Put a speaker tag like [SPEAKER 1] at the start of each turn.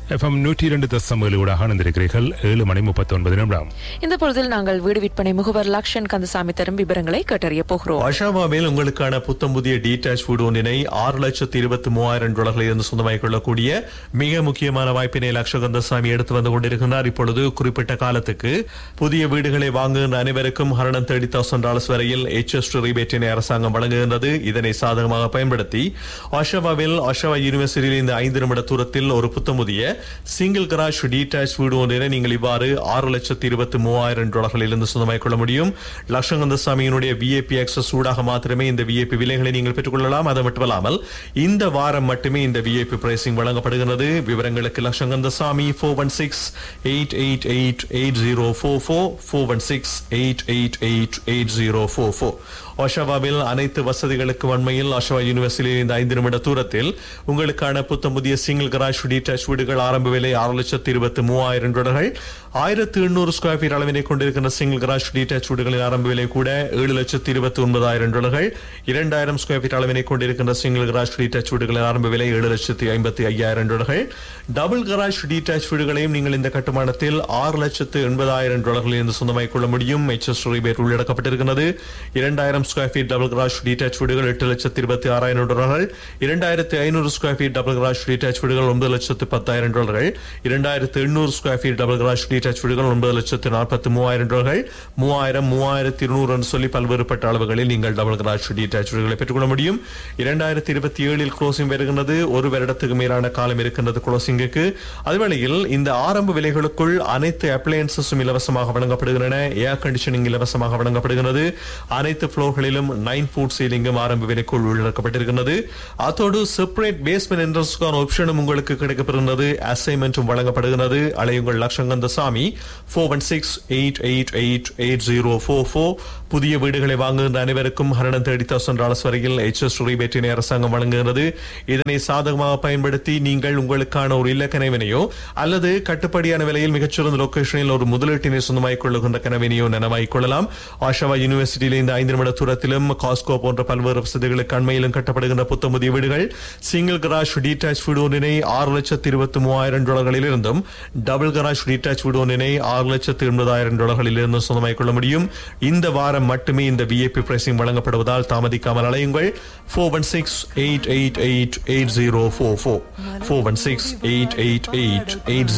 [SPEAKER 1] FM 102.7 ஊடாக இணைந்திருக்கிறீர்கள். 7:39.
[SPEAKER 2] இந்த பொழுதில் நாங்கள் வீடு விற்பனை முகவர் லக்ஷன் கந்தசாமி தரும் விவரங்களை கேட்டறிய போகிறோம்.
[SPEAKER 3] அஷாவாவில் உங்களுக்கான புத்தம் புதிய டீடாச் வீடு ஒன்றினை $6,23,000 இருந்து சொந்தமாக்கிக் கொள்ளக்கூடிய மிக முக்கியமான வாய்ப்பினை லக்ஷ கந்தசாமி எடுத்து வந்து கொண்டிருக்கிறார். இப்பொழுது குறிப்பிட்ட காலத்துக்கு புதிய வீடுகளை வாங்குகின்ற அனைவருக்கும் $130,000 வரையில் HST ரிபேட்டினை அரசாங்கம் வழங்குகின்றது. இதனை சாதகமாக பயன்படுத்தி அஷாவாவில் அஷாவா யூனிவர்சிட்டியில் இந்த 5 நிமிட தூரத்தில் ஒரு புத்தம் புதிய சிங்கிள் கராஜ் டீடாச் வீடு ஒன்றினை நீங்கள் இவ்வாறு $6,23,000 இருந்து சொந்தமாக்கிக் கொள்ள முடியும். லட்சங்கந்தசாமியினுடைய விஐபி ஆக்சஸ் ஊடாக மாத்திரமே இந்த விஐபி விலைகளை நீங்கள் பெற்றுக் கொள்ளலாம். அது மட்டுமல்லாமல் இந்த வாரம் மட்டுமே இந்த விஐபி பிரைசிங் வழங்கப்படுகிறது. விவரங்களுக்கு லட்சங்கந்தசாமி 416-888-8044 416-888-8044. ஒஷாவாவில் அனைத்து வசதிகளுக்கு வன்மையில் அஷாவா யூனிவர்சிட்டியில் இந்த 5 நிமிட தூரத்தில் உங்களுக்கான புத்தம் புதிய சிங்கிள் கராஜ் டீடாச் வீடுகள் ஆரம்ப விலை $6,23,000. 1,800 ஸ்கொயர் ஃபீட் அளவினை கொண்டிருக்கின்ற சிங்கிள் கராஜ் டீடாச் வீடுகளின் ஆரம்ப விலை கூட $7,29,000. 2,000 ஸ்கொயர் ஃபீட் அளவினை கொண்டிருக்கின்ற சிங்கிள் கராஜ் டீடாச் வீடுகளின் ஆரம்ப விலை $7,55,000. டபுள் கராஜ் டீடாச் வீடுகளையும் நீங்கள் இந்த கட்டுமானத்தில் $6,80,000 இருந்து சொந்தமாக்கிக் கொள்ள முடியும். HST rebate உள்ளடக்கப்பட்டிருக்கிறது. 2,000 square feet double garage டீடாச் வீடுகள் $8,26,000. 2,500 ஸ்கொயர் ஃபீட் டபுள் கராஜ் டீடாச் வீடுகள் $9,10,000. 2,800 ஸ்கொயர் ஃபீட் டபுள் கராஜ் டீடாச் வீடுகள் $9,43,000. 3,000-3,200 என்று சொல்லி பல்வேறுபட்ட அளவுகளில் நீங்கள் டபுள் கராஜ் டீடாச் வீடுகளை பெற்றுக்கொள்ள முடியும். 2027 க்ளோசிங் வருகின்றது. ஒரு வருடத்துக்கு மேலான காலம் இருக்கின்றது க்ளோசிங்குக்கு. அதுவேளையில் இந்த ஆரம்ப விலைகளுக்குள் அனைத்து அப்ளையன்சஸும் இலவசமாக வழங்கப்படுகின்றன. ஏர் கண்டிஷனிங் இலவசமாக வழங்கப்படுகிறது. அனைத்து ஃப்ளோர்களிலும் 9 ஃபுட் சீலிங்கும் ஆரம்ப விலைக்குள் உள்ளடக்கப்பட்டிருக்கிறது. அதோடு செப்பரேட் பேஸ்மெண்ட் என்ட்ரன்ஸ்க்கான ஆப்ஷனும் உங்களுக்கு கிடைக்கப்படுகிறது. அசைன்மெண்ட்டும் வழங்கப்படுகிறது. அலையுங்கள் லட்சங்கந்தசாமி 416-888-8044. புதிய வீடுகளை வாங்குகின்ற அனைவருக்கும் $130,000 வரையில் HST ரிபேட்டினை அரசாங்கம் வழங்குகிறது. இதனை சாதகமாக பயன்படுத்தி நீங்கள் உங்களுக்கான ஒரு இல்ல கனவினையோ அல்லது கட்டுப்படியான விலையில் மிகச்சிறந்த லொகேஷனில் ஒரு முதலீட்டினை சொந்தமாக்கிக் கொள்ளுகின்ற கனவினையோ நனவாக்கிக் கொள்ளலாம். ஆஷாவா யூனிவர்சிட்டியில் இந்த 5 நிமிட தூரத்திலும் காஸ்கோ போன்ற பல்வேறு வசதிகளுக்கு அண்மையிலும் கட்டப்படுகின்ற புத்தம் புதிய வீடுகள் சிங்கிள் கராஜ் டீடாச் வீடு ஒன்றினை $6,23,000 இருந்தும் டபுள் கராஜ் டீடாச் வீடு ஒன்றினை $6,80,000 இருந்தும் சொந்தமாக்கிக் கொள்ள முடியும். இந்த வாரம் மட்டுமே இந்த விஐபி பிரைசிங் வழங்கப்படுவதால் தாமதிக்காமல் அலையுங்கள். 416-888-8044 416-888-8044